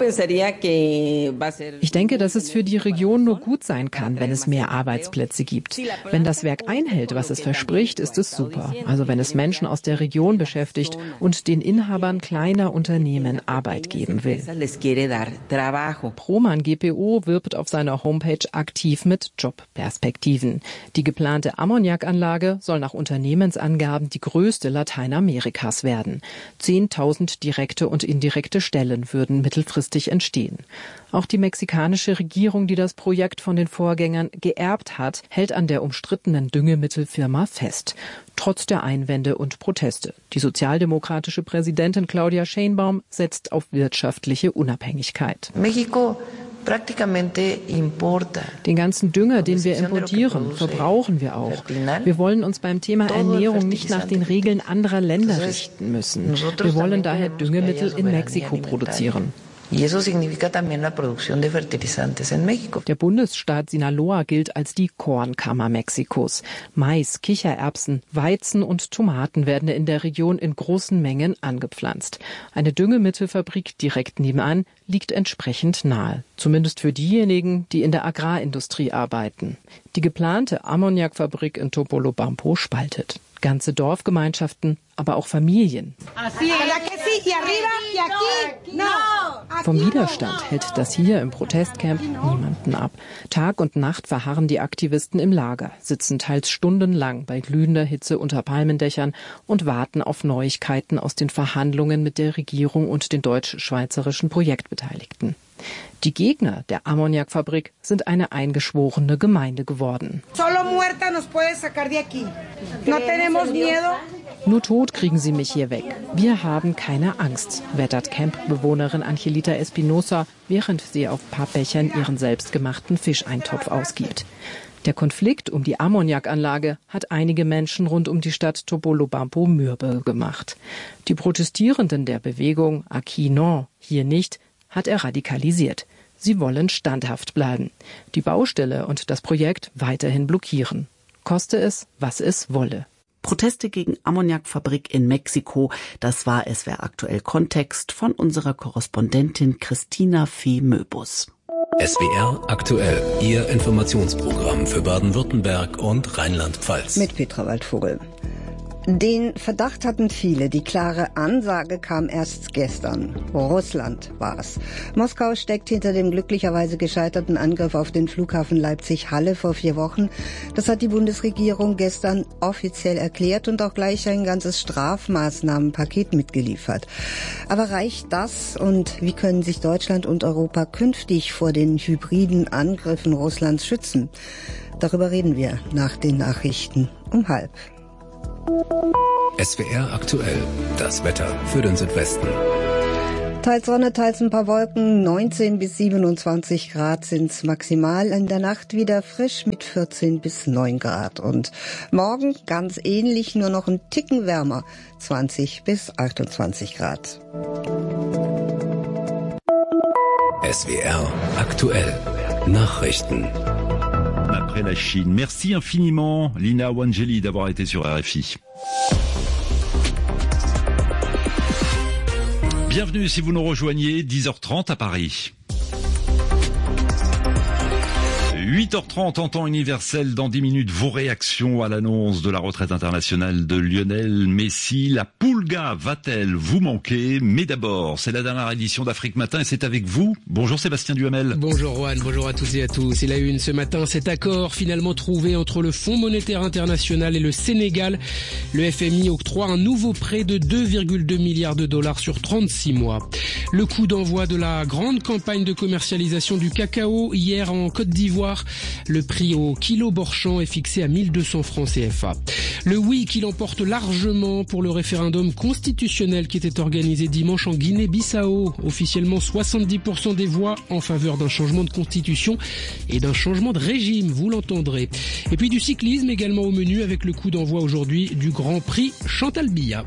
Ich denke, dass es für die Region nur gut sein kann, wenn es mehr Arbeitsplätze gibt. Wenn das Werk einhält, was es verspricht, ist es super. Also wenn es Menschen aus der Region beschäftigt und den Inhabern kleiner Unternehmen Arbeit geben will. Proman G P O wirbt auf seiner Homepage aktiv mit Jobperspektiven. Die geplante Ammoniakanlage soll nach Unternehmen Unternehmensangaben die größte Lateinamerikas werden. Zehntausend direkte und indirekte Stellen würden mittelfristig entstehen. Auch die mexikanische Regierung, die das Projekt von den Vorgängern geerbt hat, hält an der umstrittenen Düngemittelfirma fest. Trotz der Einwände und Proteste. Die sozialdemokratische Präsidentin Claudia Sheinbaum setzt auf wirtschaftliche Unabhängigkeit. Mexiko Den ganzen Dünger, den wir importieren, verbrauchen wir auch. Wir wollen uns beim Thema Ernährung nicht nach den Regeln anderer Länder richten müssen. Wir wollen daher Düngemittel in Mexiko produzieren. Der Bundesstaat Sinaloa gilt als die Kornkammer Mexikos. Mais, Kichererbsen, Weizen und Tomaten werden in der Region in großen Mengen angepflanzt. Eine Düngemittelfabrik direkt nebenan liegt entsprechend nahe. Zumindest für diejenigen, die in der Agrarindustrie arbeiten. Die geplante Ammoniakfabrik in Topolobampo spaltet. Ganze Dorfgemeinschaften, aber auch Familien. Vom Widerstand hält das hier im Protestcamp niemanden ab. Tag und Nacht verharren die Aktivisten im Lager, sitzen teils stundenlang bei glühender Hitze unter Palmendächern und warten auf Neuigkeiten aus den Verhandlungen mit der Regierung und den deutsch-schweizerischen Projektbeteiligten. Die Gegner der Ammoniakfabrik sind eine eingeschworene Gemeinde geworden. Nur tot kriegen sie mich hier weg. Wir haben keine Angst, wettert Campbewohnerin Angelita Espinosa, während sie auf Pappbechern ihren selbstgemachten Fischeintopf ausgibt. Der Konflikt um die Ammoniakanlage hat einige Menschen rund um die Stadt Topolobampo mürbe gemacht. Die Protestierenden der Bewegung Aquí No, hier nicht, hat er radikalisiert. Sie wollen standhaft bleiben, die Baustelle und das Projekt weiterhin blockieren. Koste es, was es wolle. Proteste gegen Ammoniakfabrik in Mexiko, das war S W R aktuell Kontext von unserer Korrespondentin Christina Fee-Möbus. S W R aktuell, Ihr Informationsprogramm für Baden-Württemberg und Rheinland-Pfalz. Mit Petra Waldvogel. Den Verdacht hatten viele. Die klare Ansage kam erst gestern. Russland war es. Moskau steckt hinter dem glücklicherweise gescheiterten Angriff auf den Flughafen Leipzig-Halle vor vier Wochen. Das hat die Bundesregierung gestern offiziell erklärt und auch gleich ein ganzes Strafmaßnahmenpaket mitgeliefert. Aber reicht das? Und wie können sich Deutschland und Europa künftig vor den hybriden Angriffen Russlands schützen? Darüber reden wir nach den Nachrichten um halb. S W R aktuell, das Wetter für den Südwesten. Teils Sonne, teils ein paar Wolken, neunzehn bis siebenundzwanzig Grad sind's maximal. In der Nacht wieder frisch mit vierzehn bis neun Grad. Und morgen ganz ähnlich, nur noch ein Ticken wärmer, zwanzig bis achtundzwanzig Grad. S W R aktuell, Nachrichten. Après la Chine. Merci infiniment, Lina Wangeli, d'avoir été sur R F I. Bienvenue si vous nous rejoignez, dix heures trente à Paris. huit heures trente en temps universel, dans dix minutes, vos réactions à l'annonce de la retraite internationale de Lionel Messi. La Pulga va-t-elle vous manquer? Mais d'abord, c'est la dernière édition d'Afrique Matin et c'est avec vous. Bonjour Sébastien Duhamel. Bonjour Juan, bonjour à toutes et à tous. Et la une ce matin, cet accord finalement trouvé entre le Fonds monétaire international et le Sénégal. Le F M I octroie un nouveau prêt de deux virgule deux milliards de dollars sur trente-six mois. Le coup d'envoi de la grande campagne de commercialisation du cacao hier en Côte d'Ivoire. Le prix au kilo Borchamp est fixé à mille deux cents francs C F A. Le oui qui l'emporte largement pour le référendum constitutionnel qui était organisé dimanche en Guinée-Bissau. Officiellement soixante-dix pour cent des voix en faveur d'un changement de constitution et d'un changement de régime, vous l'entendrez. Et puis du cyclisme également au menu avec le coup d'envoi aujourd'hui du Grand Prix Chantal Biya.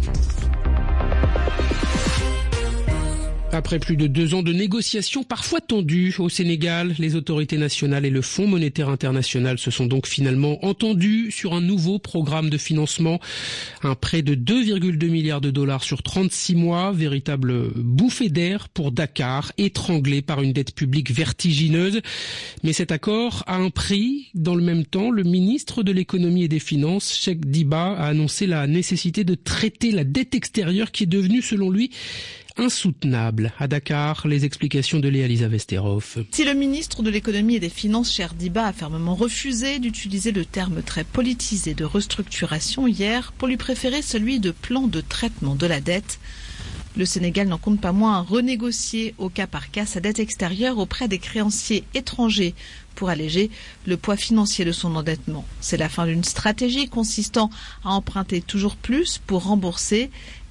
Après plus de deux ans de négociations parfois tendues au Sénégal, les autorités nationales et le Fonds monétaire international se sont donc finalement entendus sur un nouveau programme de financement. Un prêt de deux virgule deux milliards de dollars sur trente-six mois, véritable bouffée d'air pour Dakar, étranglé par une dette publique vertigineuse. Mais cet accord a un prix. Dans le même temps, le ministre de l'économie et des finances, Cheikh Diba, a annoncé la nécessité de traiter la dette extérieure qui est devenue, selon lui, insoutenable. À Dakar, les explications de Léa-Lisa Vesterhoff. Si le ministre de l'économie et des finances, Cheikh Diba, a fermement refusé d'utiliser le terme très politisé de restructuration hier pour lui préférer celui de plan de traitement de la dette, le Sénégal n'en compte pas moins à renégocier au cas par cas sa dette extérieure auprès des créanciers étrangers pour alléger le poids financier de son endettement. C'est la fin d'une stratégie consistant à emprunter toujours plus pour rembourser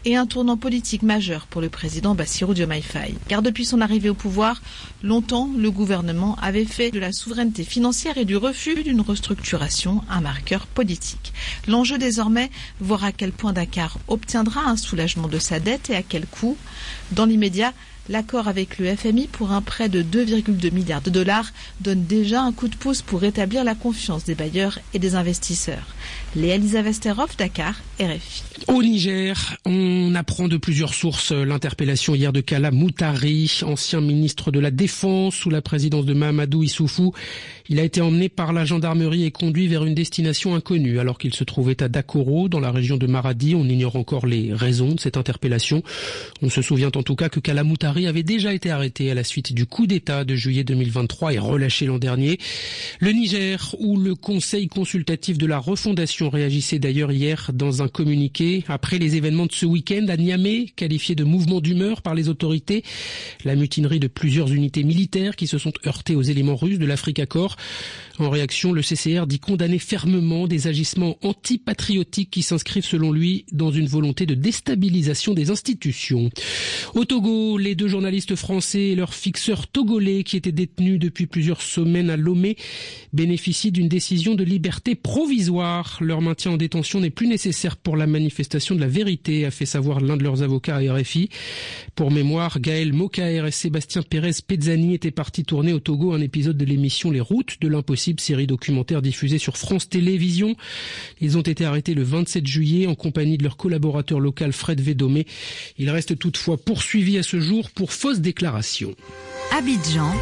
et un tournant politique majeur pour le président Bassirou Diomaye Faye. Car depuis son arrivée au pouvoir, longtemps, le gouvernement avait fait de la souveraineté financière et du refus d'une restructuration un marqueur politique. L'enjeu désormais, voir à quel point Dakar obtiendra un soulagement de sa dette et à quel coût. Dans l'immédiat, l'accord avec le F M I pour un prêt de deux virgule deux milliards de dollars donne déjà un coup de pouce pour rétablir la confiance des bailleurs et des investisseurs. Léa Lisa Vesterhoff, Dakar, R F I. Au Niger, on apprend de plusieurs sources l'interpellation hier de Kalla Moutari, ancien ministre de la Défense sous la présidence de Mahamadou Issoufou. Il a été emmené par la gendarmerie et conduit vers une destination inconnue alors qu'il se trouvait à Dakoro, dans la région de Maradi. On ignore encore les raisons de cette interpellation. On se souvient en tout cas que Kalla Moutari avait déjà été arrêté à la suite du coup d'État de juillet deux mille vingt-trois et relâché l'an dernier. Le Niger, où le Conseil consultatif de la refondation réagissait d'ailleurs hier dans un communiqué après les événements de ce week-end à Niamey, qualifié de mouvement d'humeur par les autorités. La mutinerie de plusieurs unités militaires qui se sont heurtées aux éléments russes de l'Afrique Corps. En réaction, le C C R dit condamner fermement des agissements antipatriotiques qui s'inscrivent selon lui dans une volonté de déstabilisation des institutions. Au Togo, les deux journalistes français et leurs fixeurs togolais qui étaient détenus depuis plusieurs semaines à Lomé bénéficient d'une décision de liberté provisoire. Leur maintien en détention n'est plus nécessaire pour la manifestation de la vérité, a fait savoir l'un de leurs avocats à R F I. Pour mémoire, Gaël Mokaer et Sébastien Pérez Pezzani étaient partis tourner au Togo un épisode de l'émission Les Routes de l'impossible, série documentaire diffusée sur France Télévisions. Ils ont été arrêtés le vingt-sept juillet en compagnie de leur collaborateur local Fred Védomé. Ils restent toutefois poursuivis à ce jour pour fausse déclaration. Abidjan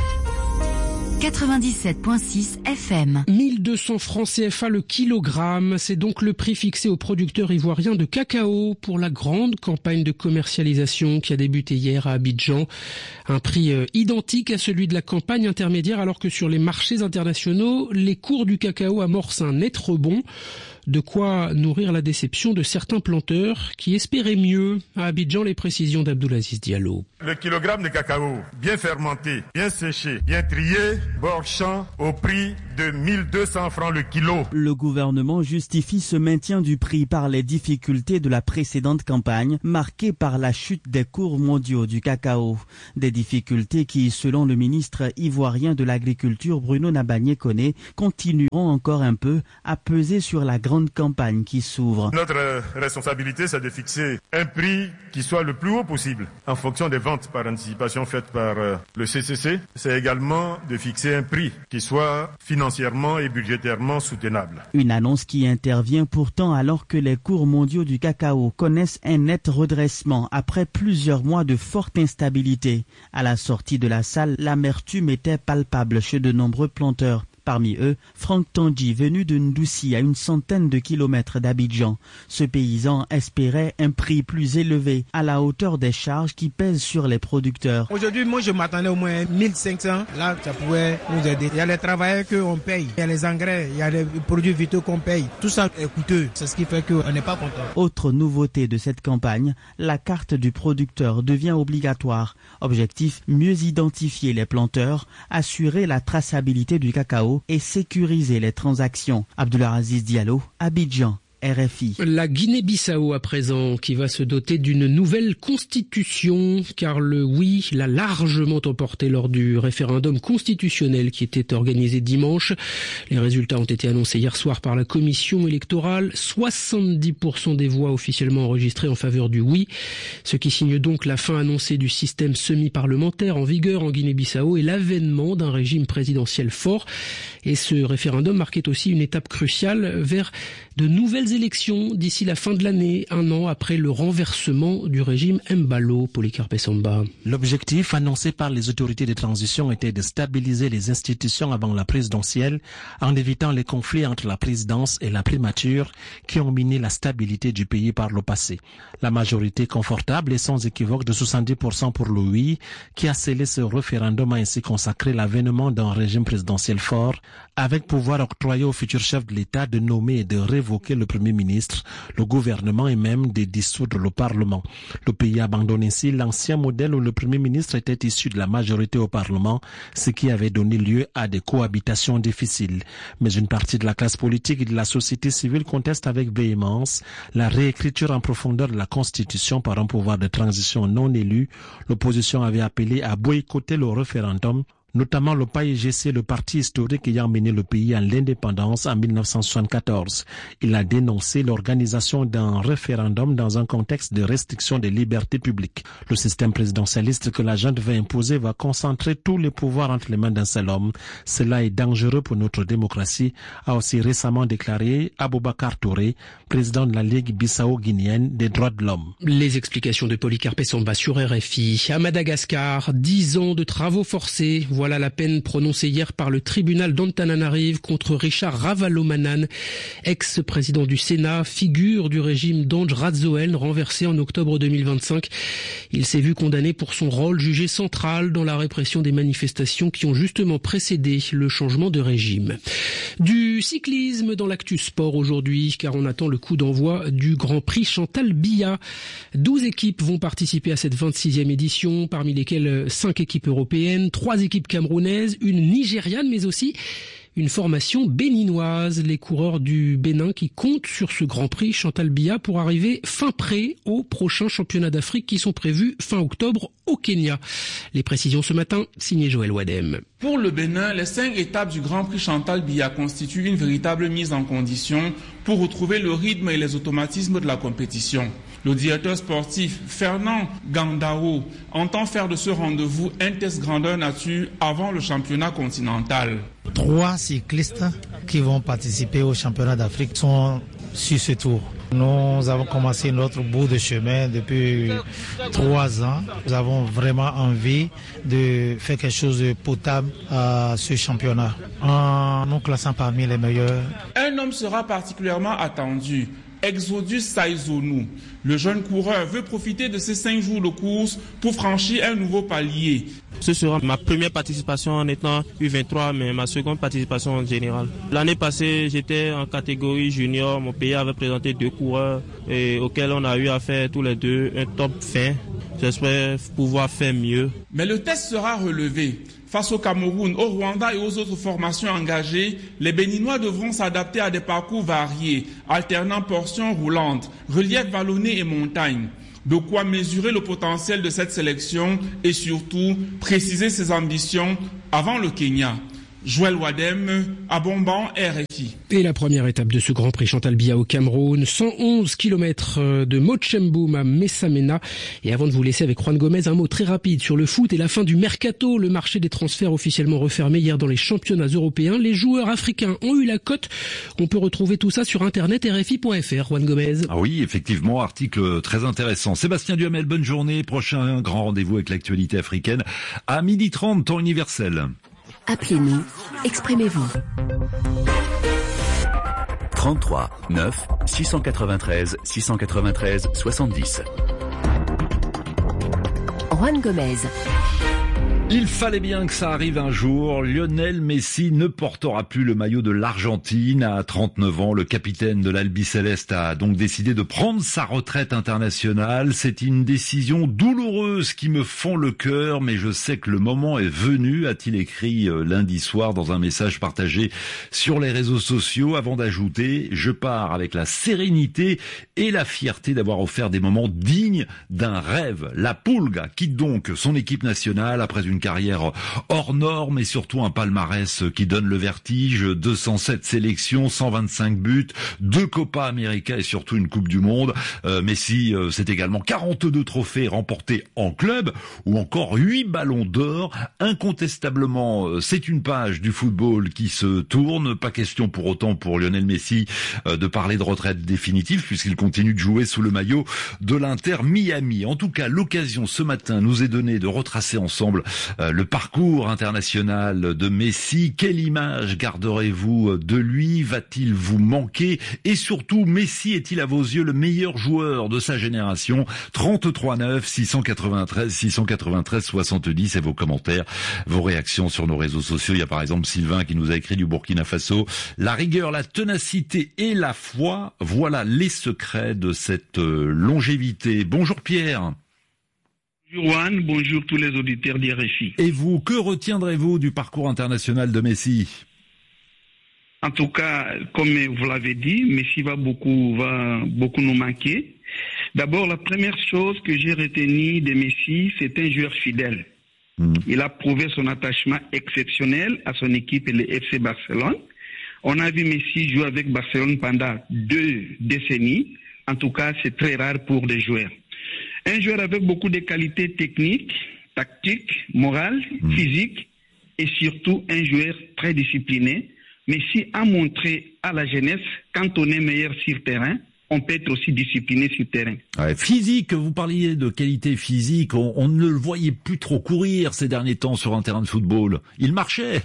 quatre-vingt-dix-sept virgule six F M. mille deux cents francs C F A le kilogramme, c'est donc le prix fixé aux producteurs ivoiriens de cacao pour la grande campagne de commercialisation qui a débuté hier à Abidjan. Un prix identique à celui de la campagne intermédiaire alors que sur les marchés internationaux, les cours du cacao amorcent un net rebond. De quoi nourrir la déception de certains planteurs qui espéraient mieux. À Abidjan, les précisions d'Abdoulaziz Diallo. Le kilogramme de cacao, bien fermenté, bien séché, bien trié, bord champ, au prix de mille deux cents francs le kilo. Le gouvernement justifie ce maintien du prix par les difficultés de la précédente campagne, marquée par la chute des cours mondiaux du cacao. Des difficultés qui, selon le ministre ivoirien de l'Agriculture Bruno Nabagné-Koné, continueront encore un peu à peser sur la grande campagne qui s'ouvre. Notre responsabilité, c'est de fixer un prix qui soit le plus haut possible en fonction des ventes par anticipation faites par euh, le C C C. C'est également de fixer un prix qui soit financièrement et budgétairement soutenable. Une annonce qui intervient pourtant alors que les cours mondiaux du cacao connaissent un net redressement après plusieurs mois de forte instabilité. À la sortie de la salle, l'amertume était palpable chez de nombreux planteurs. Parmi eux, Franck Tandji, venu de Ndoussi à une centaine de kilomètres d'Abidjan. Ce paysan espérait un prix plus élevé, à la hauteur des charges qui pèsent sur les producteurs. Aujourd'hui, moi je m'attendais au moins mille cinq cents. Là, ça pouvait nous aider. Il y a les travailleurs qu'on paye, il y a les engrais, il y a les produits vitaux qu'on paye. Tout ça est coûteux. C'est ce qui fait qu'on n'est pas content. Autre nouveauté de cette campagne, la carte du producteur devient obligatoire. Objectif, mieux identifier les planteurs, assurer la traçabilité du cacao et sécuriser les transactions. Abdoulaziz Diallo, Abidjan. R F I. La Guinée-Bissau à présent qui va se doter d'une nouvelle constitution car le oui l'a largement emporté lors du référendum constitutionnel qui était organisé dimanche. Les résultats ont été annoncés hier soir par la commission électorale. soixante-dix pour cent des voix officiellement enregistrées en faveur du oui, ce qui signe donc la fin annoncée du système semi-parlementaire en vigueur en Guinée-Bissau et l'avènement d'un régime présidentiel fort. Et ce référendum marquait aussi une étape cruciale vers de nouvelles élections d'ici la fin de l'année, un an après le renversement du régime Embalo. Polycarpe Samba. L'objectif annoncé par les autorités de transition était de stabiliser les institutions avant la présidentielle en évitant les conflits entre la présidence et la primature qui ont miné la stabilité du pays par le passé. La majorité confortable et sans équivoque de soixante-dix pour cent pour le oui qui a scellé ce référendum a ainsi consacré l'avènement d'un régime présidentiel fort avec pouvoir octroyé au futur chef de l'État de nommer et de révoquer révoquer le Premier ministre, le gouvernement et même de dissoudre le Parlement. Le pays abandonne ainsi l'ancien modèle où le Premier ministre était issu de la majorité au Parlement, ce qui avait donné lieu à des cohabitations difficiles. Mais une partie de la classe politique et de la société civile conteste avec véhémence la réécriture en profondeur de la Constitution par un pouvoir de transition non élu. L'opposition avait appelé à boycotter le référendum, notamment le P A I G C, le parti historique ayant mené le pays à l'indépendance en mille neuf cent soixante-quatorze. Il a dénoncé l'organisation d'un référendum dans un contexte de restriction des libertés publiques. Le système présidentialiste que la junte veut imposer va concentrer tous les pouvoirs entre les mains d'un seul homme. Cela est dangereux pour notre démocratie, a aussi récemment déclaré Aboubacar Touré, président de la Ligue bissau-guinéenne des droits de l'homme. Les explications de Polycarpe Samba sur R F I. À Madagascar, dix ans de travaux forcés. Voilà la peine prononcée hier par le tribunal d'Antananarive contre Richard Ravalomanan, ex-président du Sénat, figure du régime d'Andj Radzoen, renversé en octobre deux mille vingt-cinq. Il s'est vu condamné pour son rôle jugé central dans la répression des manifestations qui ont justement précédé le changement de régime. Du cyclisme dans l'actu sport aujourd'hui, car on attend le coup d'envoi du Grand Prix Chantal Biya. douze équipes vont participer à cette vingt-sixième édition, parmi lesquelles cinq équipes européennes, trois équipes camerounaise, une nigériane, mais aussi une formation béninoise. Les coureurs du Bénin qui comptent sur ce Grand Prix Chantal Biya pour arriver fin prêt aux prochains championnats d'Afrique qui sont prévus fin octobre au Kenya. Les précisions ce matin, signé Joël Wadem. Pour le Bénin, les cinq étapes du Grand Prix Chantal Biya constituent une véritable mise en condition pour retrouver le rythme et les automatismes de la compétition. Le directeur sportif Fernand Gandao entend faire de ce rendez-vous un test grandeur nature avant le championnat continental. Trois cyclistes qui vont participer au championnat d'Afrique sont sur ce tour. Nous avons commencé notre bout de chemin depuis trois ans. Nous avons vraiment envie de faire quelque chose de potable à ce championnat en nous classant parmi les meilleurs. Un homme sera particulièrement attendu. Exodus Saizonu. Le jeune coureur veut profiter de ces cinq jours de course pour franchir un nouveau palier. Ce sera ma première participation en étant U vingt-trois, mais ma seconde participation en général. L'année passée, j'étais en catégorie junior. Mon pays avait présenté deux coureurs et auxquels on a eu à faire tous les deux un top fin. J'espère pouvoir faire mieux. Mais le test sera relevé. Face au Cameroun, au Rwanda et aux autres formations engagées, les Béninois devront s'adapter à des parcours variés, alternant portions roulantes, reliefs vallonnés et montagnes. De quoi mesurer le potentiel de cette sélection et surtout préciser ses ambitions avant le Kenya. Joël Wadem, à Bomban, R F I. Et la première étape de ce Grand Prix Chantal Biya au Cameroun, cent onze kilomètres de Mochemboum à Messamena. Et avant de vous laisser avec Juan Gomez, un mot très rapide sur le foot et la fin du mercato. Le marché des transferts officiellement refermé hier dans les championnats européens. Les joueurs africains ont eu la cote. On peut retrouver tout ça sur internet R F I point F R. Juan Gomez. Ah oui, effectivement, article très intéressant. Sébastien Duhamel, bonne journée. Prochain grand rendez-vous avec l'actualité africaine à midi trente, temps universel. Appelez-nous, exprimez-vous. trente-trois neuf six cent quatre-vingt-treize six cent quatre-vingt-treize soixante-dix. Juan Gomez. Il fallait bien que ça arrive un jour. Lionel Messi ne portera plus le maillot de l'Argentine. À trente-neuf ans, le capitaine de l'Albiceleste a donc décidé de prendre sa retraite internationale. C'est une décision douloureuse qui me fend le cœur, mais je sais que le moment est venu, a-t-il écrit lundi soir dans un message partagé sur les réseaux sociaux, avant d'ajouter « Je pars avec la sérénité et la fierté d'avoir offert des moments dignes d'un rêve ». La Pulga quitte donc son équipe nationale après une carrière hors norme et surtout un palmarès qui donne le vertige. deux cent sept sélections, cent vingt-cinq buts, deux Copa América et surtout une Coupe du Monde. Euh, Messi, euh, c'est également quarante-deux trophées remportés en club ou encore huit ballons d'or. Incontestablement, euh, c'est une page du football qui se tourne. Pas question pour autant pour Lionel Messi euh, de parler de retraite définitive puisqu'il continue de jouer sous le maillot de l'Inter Miami. En tout cas, l'occasion ce matin nous est donnée de retracer ensemble euh, le parcours international de Messi. Quelle image garderez-vous de lui? Va-t-il vous manquer? Et surtout, Messi est-il à vos yeux le meilleur joueur de sa génération? trente-trois neuf, six cent quatre-vingt-treize, six cent quatre-vingt-treize, soixante-dix et vos commentaires, vos réactions sur nos réseaux sociaux. Il y a par exemple Sylvain qui nous a écrit du Burkina Faso. La rigueur, la ténacité et la foi, voilà les secrets de cette longévité. Bonjour Pierre. Bonjour Juan, bonjour tous les auditeurs d'I R F I. Et vous, que retiendrez-vous du parcours international de Messi? En tout cas, comme vous l'avez dit, Messi va beaucoup, va beaucoup nous manquer. D'abord, la première chose que j'ai retenue de Messi, c'est un joueur fidèle. Mmh. Il a prouvé son attachement exceptionnel à son équipe, le F C Barcelone. On a vu Messi jouer avec Barcelone pendant deux décennies. En tout cas, c'est très rare pour des joueurs. Un joueur avec beaucoup de qualités techniques, tactiques, morales, mmh. physiques et surtout un joueur très discipliné. Messi a montré à la jeunesse, quand on est meilleur sur terrain, on peut être aussi discipliné sur terrain. Ouais, physique, vous parliez de qualité physique, on, on ne le voyait plus trop courir ces derniers temps sur un terrain de football. Il marchait.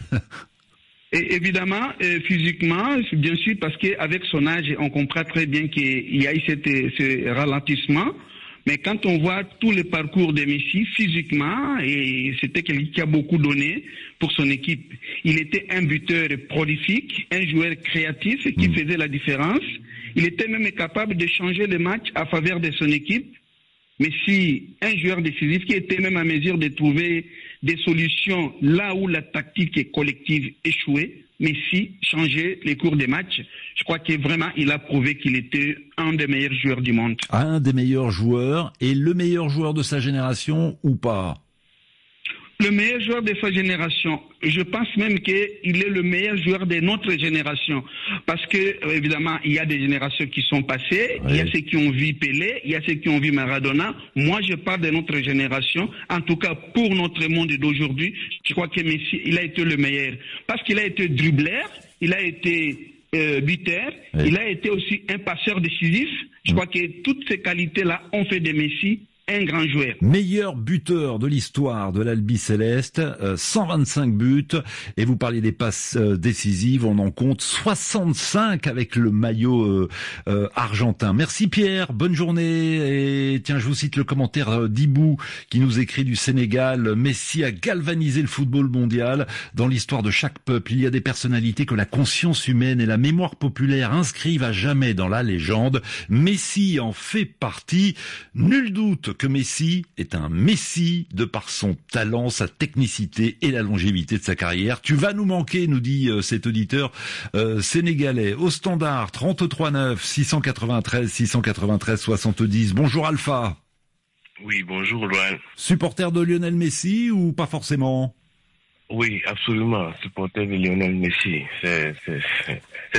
Et évidemment, euh, physiquement, bien sûr, parce qu'avec son âge, on comprend très bien qu'il y a eu cette, ce ralentissement. Mais quand on voit tout le parcours de Messi, physiquement, et c'était quelqu'un qui a beaucoup donné pour son équipe. Il était un buteur prolifique, un joueur créatif qui mmh. faisait la différence. Il était même capable de changer le match à faveur de son équipe. Messi, un joueur décisif qui était même à mesure de trouver des solutions là où la tactique collective échouait. Messi changeait les cours des matchs. Je crois que vraiment, il a prouvé qu'il était un des meilleurs joueurs du monde. Un des meilleurs joueurs et le meilleur joueur de sa génération ou pas? Le meilleur joueur de sa génération. Je pense même qu'il est le meilleur joueur de notre génération. Parce que, évidemment, il y a des générations qui sont passées. Oui. Il y a ceux qui ont vu Pelé, il y a ceux qui ont vu Maradona. Moi, je parle de notre génération. En tout cas, pour notre monde d'aujourd'hui, je crois que Messi, il a été le meilleur. Parce qu'il a été dribbleur, il a été euh, buteur, oui. il a été aussi un passeur décisif. Je oui. crois que toutes ces qualités-là ont fait de Messi un grand joueur. Meilleur buteur de l'histoire de l'Albi Céleste, euh, cent vingt-cinq buts. Et vous parliez des passes euh, décisives, on en compte soixante-cinq avec le maillot euh, euh, argentin. Merci Pierre, bonne journée. Et tiens, je vous cite le commentaire euh, d'Ibou qui nous écrit du Sénégal. Messi a galvanisé le football mondial. Dans l'histoire de chaque peuple, il y a des personnalités que la conscience humaine et la mémoire populaire inscrivent à jamais dans la légende. Messi en fait partie. Nul doute que Messi est un Messi de par son talent, sa technicité et la longévité de sa carrière. Tu vas nous manquer, nous dit euh, cet auditeur euh, sénégalais. Au standard, trente-trois neuf, six cent quatre-vingt-treize, six cent quatre-vingt-treize, soixante-dix. Bonjour Alpha. Oui, bonjour Loan. Supporter de Lionel Messi ou pas forcément? Oui, absolument. Supporter de Lionel Messi. C'est, c'est, c'est...